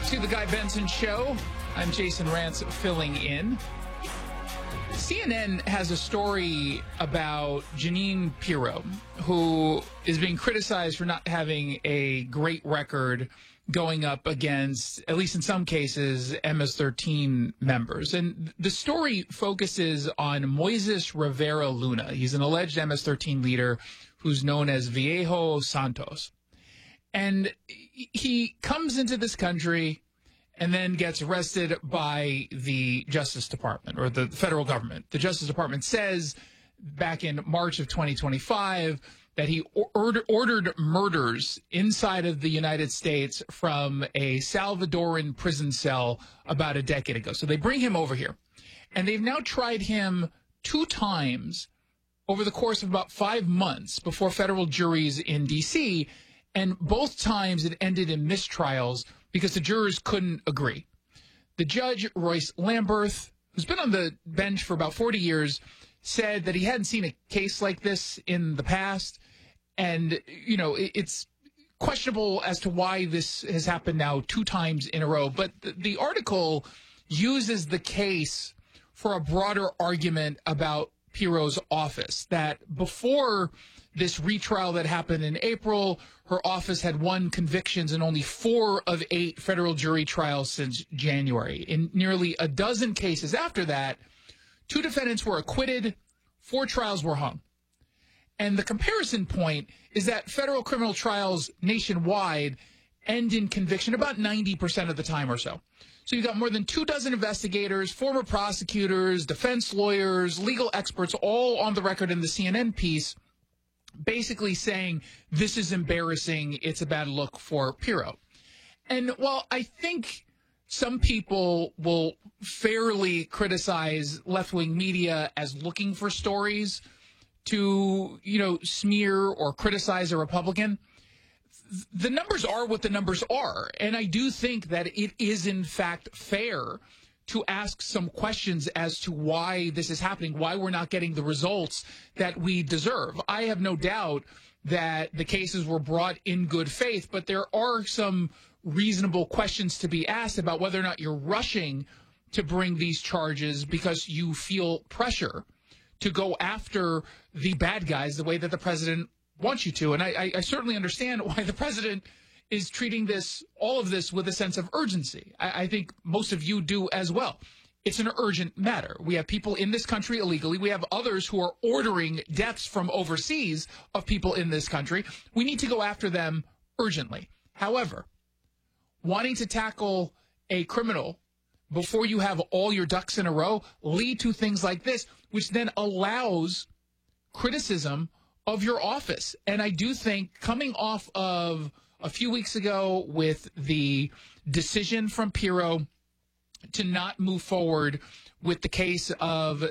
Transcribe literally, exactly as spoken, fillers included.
back to the Guy Benson Show. I'm Jason Rantz filling in. C N N has a story about Jeanine Pirro, who is being criticized for not having a great record going up against, at least in some cases, M S thirteen members. And the story focuses on Moises Rivera Luna. He's an alleged M S thirteen leader who's known as Viejo Santos. And he comes into this country and then gets arrested by the Justice Department or the federal government. The Justice Department says back in March of twenty twenty-five that he ordered, ordered murders inside of the United States from a Salvadoran prison cell about a decade ago. So they bring him over here, and they've now tried him two times over the course of about five months before federal juries in D C, and both times it ended in mistrials because the jurors couldn't agree. The judge, Royce Lamberth, who's been on the bench for about forty years, said that he hadn't seen a case like this in the past. And, you know, it's questionable as to why this has happened now two times in a row. But the, the article uses the case for a broader argument about Pirro's office, that before this retrial that happened in April, her office had won convictions in only four of eight federal jury trials since January. In nearly a dozen cases after that, two defendants were acquitted, four trials were hung. And the comparison point is that federal criminal trials nationwide end in conviction about ninety percent of the time or so. So you got more than two dozen investigators, former prosecutors, defense lawyers, legal experts, all on the record in the C N N piece, basically saying this is embarrassing, it's a bad look for Pirro. And while I think some people will fairly criticize left-wing media as looking for stories to, you know, smear or criticize a Republican, the numbers are what the numbers are. And I do think that it is, in fact, fair to ask some questions as to why this is happening, why we're not getting the results that we deserve. I have no doubt that the cases were brought in good faith, but there are some reasonable questions to be asked about whether or not you're rushing to bring these charges because you feel pressure to go after the bad guys the way that the president wants you to. And I, I certainly understand why the president is treating this, all of this, with a sense of urgency. I, I think most of you do as well. It's an urgent matter. We have people in this country illegally. We have others who are ordering deaths from overseas of people in this country. We need to go after them urgently. However, wanting to tackle a criminal before you have all your ducks in a row lead to things like this, which then allows criticism of your office. And I do think coming off of a few weeks ago with the decision from Pirro to not move forward with the case of